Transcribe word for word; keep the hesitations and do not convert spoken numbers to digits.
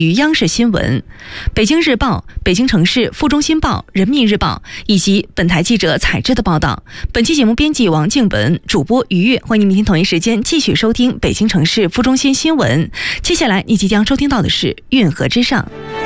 于央视新闻、北京日报、北京城市副中心报、人民日报以及本台记者采制的报道。本期节目编辑王静文，主播于悦，欢迎明天同一时间继续收听北京城市副中心新闻。接下来你即将收听到的是运河之上。